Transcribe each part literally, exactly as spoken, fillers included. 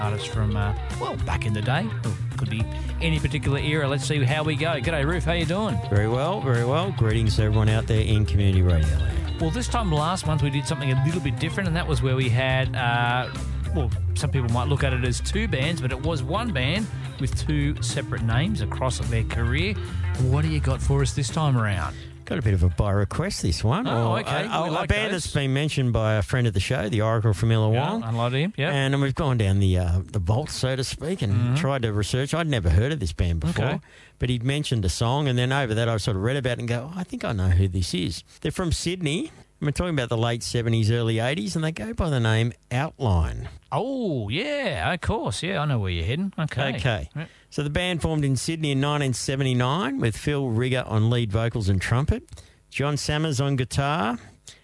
artists from, uh, well, back in the day. Or could be any particular era. Let's see how we go. G'day, Roof. How you doing? Very well, very well. Greetings to everyone out there in Community Radio Land. Well, this time last month we did something a little bit different, and that was where we had, uh, well, some people might look at it as two bands, but it was one band with two separate names across their career. What do you got for us this time around? Got a bit of a by request, this one. Oh, or okay. A, a, like a band those. that's been mentioned by a friend of the show, the Oracle from Illawong. Yeah, I like him, yeah. And we've gone down the uh, the vault, so to speak, and Mm-hmm. tried to research. I'd never heard of this band before, Okay. but he'd mentioned a song, and then over that I sort of read about it and go, oh, I think I know who this is. They're from Sydney. And we're talking about the late seventies, early eighties, and they go by the name Outline. Oh, yeah, of course. Yeah, I know where you're heading. Okay. Okay. Yep. So the band formed in Sydney in nineteen seventy-nine with Phil Rigger on lead vocals and trumpet, John Sammers on guitar,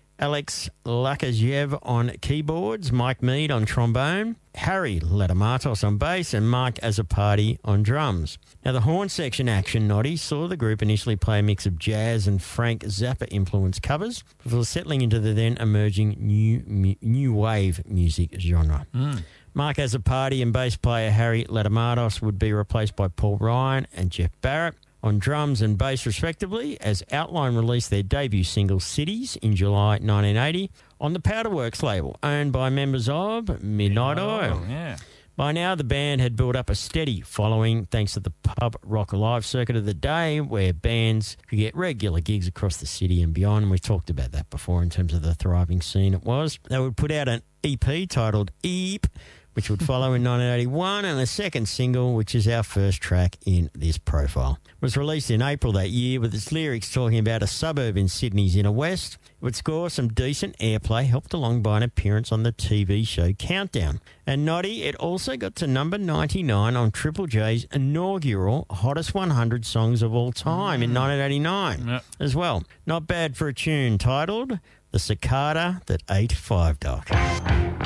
Alex Lakajev on keyboards, Mike Mead on trombone, Harry Ladamatos on bass, and Mark Azzopardi on drums. Now, the horn section action, Noddy, saw the group initially play a mix of jazz and Frank Zappa-influenced covers before settling into the then emerging new mu- new wave music genre. Mm. Mark Azzopardi and bass player Harry Ladamatos would be replaced by Paul Ryan and Jeff Barrett on drums and bass respectively, as Outline released their debut single Cities in July nineteen eighty on the Powderworks label, owned by members of Midnight Oil. Oh, yeah. By now, the band had built up a steady following thanks to the pub rock live circuit of the day, where bands could get regular gigs across the city and beyond. And we've talked about that before in terms of the thriving scene it was. They would put out an E P titled Eep, which would follow in nineteen eighty-one, and a second single, which is our first track in this profile. It was released in April that year with its lyrics talking about a suburb in Sydney's inner west. It would score some decent airplay, helped along by an appearance on the T V show Countdown. And Noddy, it also got to number ninety-nine on Triple J's inaugural Hottest one hundred Songs of All Time mm. in nineteen eighty-nine Yep. as well. Not bad for a tune titled The Cicada That Ate Five Dock.